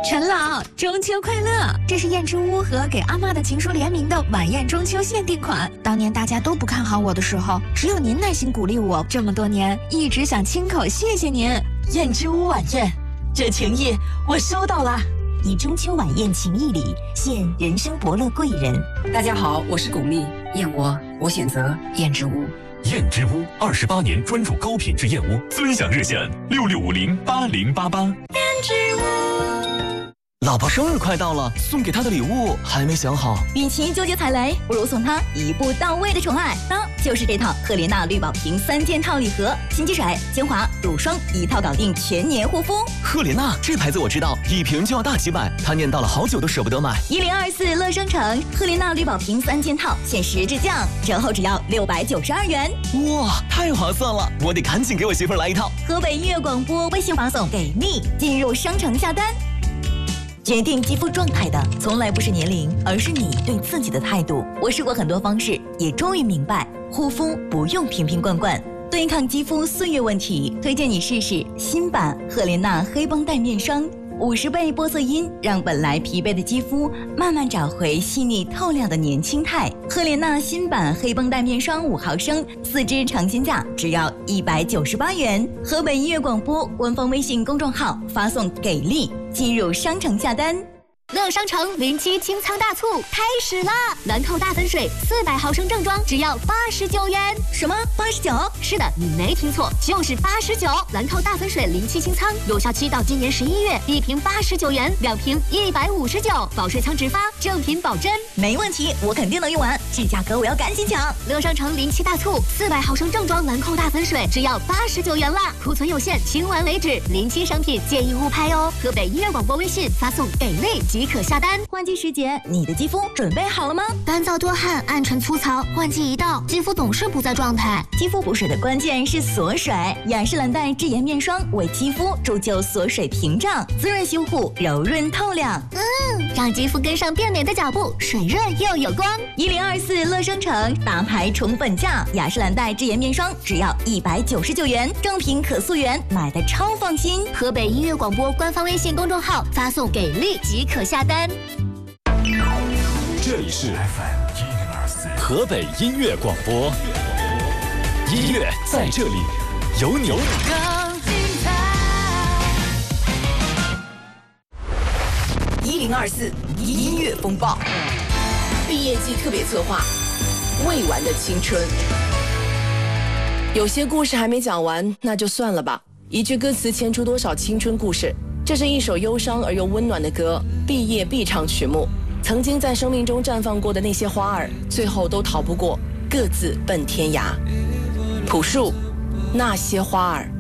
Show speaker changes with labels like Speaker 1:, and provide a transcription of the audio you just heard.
Speaker 1: 陈老，中秋快乐！这是燕之屋和给阿嬷的情书联名的晚宴中秋限定款。当年大家都不看好我的时候，只有您耐心鼓励我，这么多年一直想亲口谢谢您。
Speaker 2: 燕之屋晚宴，这情谊我收到了。以中秋晚宴情谊礼，献人生伯乐贵人。
Speaker 3: 大家好，我是巩俐，燕窝我选择燕之屋。
Speaker 4: 燕之屋28年专注高品质燕窝，尊享热线66508088。燕之
Speaker 5: 屋。老婆生日快到了，送给她的礼物还没想好。
Speaker 6: 与其纠结踩雷，不如送她一步到位的宠爱。那就是这套赫莲娜绿宝瓶3件套礼盒，新机水、精华、乳霜一套搞定全年护肤。
Speaker 5: 赫莲娜这牌子我知道，一瓶就要大几百，她念叨了好久都舍不得买。
Speaker 6: 1024乐商城赫莲娜绿宝瓶3件套限时质降，折后只要692元。
Speaker 5: 哇，太划算了！我得赶紧给我媳妇儿来一套。
Speaker 6: 河北音乐广播微信发送给力，进入商城下单。决定肌肤状态的从来不是年龄，而是你对自己的态度。我试过很多方式，也终于明白，护肤不用瓶瓶罐罐。对抗肌肤岁月问题，推荐你试试新版赫莲娜黑绷带面霜，50倍玻色因，让本来疲惫的肌肤慢慢找回细腻透亮的年轻态。赫莲娜新版黑绷带面霜5毫升，4支尝鲜价只要198元。河北音乐广播官方微信公众号发送给力，进入商城下单。
Speaker 7: 乐商城07清仓大促开始啦！兰蔻大粉水400毫升正装只要89元。
Speaker 6: 什么89？
Speaker 7: 是的，你没听错，就是89。兰蔻大粉水07清仓，有效期到今年11月，一瓶89元，2瓶159，保水强直发，正品保真。
Speaker 6: 没问题，我肯定能用完，这价格我要赶紧抢。
Speaker 7: 乐商城07大促，400毫升正装兰蔻大粉水只要89元啦，库存有限，清完为止。07商品建议勿拍哦。河北音乐广播微信发送给力即可下单。
Speaker 6: 换季时节，你的肌肤准备好了吗？
Speaker 7: 干燥多汗、暗沉粗糙，换季一到，肌肤总是不在状态。
Speaker 6: 肌肤补水的关键是锁水，雅诗兰黛智妍面霜为肌肤铸就锁水屏障，滋润修护，柔润透亮。
Speaker 7: 让肌肤跟上变美的脚步，水润又有光。
Speaker 6: 1024乐商城大牌宠粉价，雅诗兰黛智妍面霜只要199元，正品可溯源，买的超放心。
Speaker 7: 河北音乐广播官方微信公众号发送给力即可下单。
Speaker 4: 这里是 FM 104河北音乐广播，音乐在这里，有你。
Speaker 8: 1024音乐风暴，毕业季特别策划，未完的青春。
Speaker 9: 有些故事还没讲完，那就算了吧。一句歌词牵出多少青春故事。这是一首忧伤而又温暖的歌，毕业必唱曲目。曾经在生命中绽放过的那些花儿，最后都逃不过各自奔天涯。朴树，那些花儿。